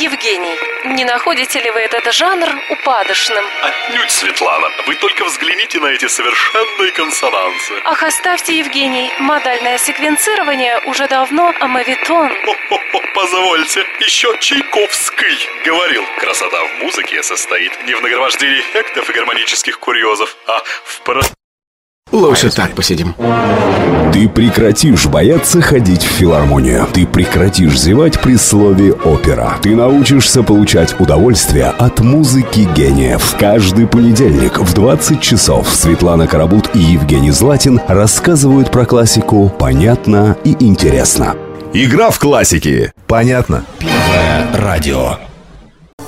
Евгений, не находите ли вы этот жанр упадочным? Отнюдь, Светлана. Вы только взгляните на эти совершенные консонансы. Ах, оставьте, Евгений, модальное секвенцирование уже давно моветон. Позвольте, еще Чайковский говорил: красота в музыке состоит не в нагромождении эффектов и гармонических курьезов, а в Лучше так посидим. Ты прекратишь бояться ходить в филармонию. Ты прекратишь зевать при слове «опера». Ты научишься получать удовольствие от музыки гениев. Каждый понедельник в 20 часов Светлана Карабут и Евгений Златин рассказывают про классику понятно и интересно. Игра в классики. Понятно. Первое радио.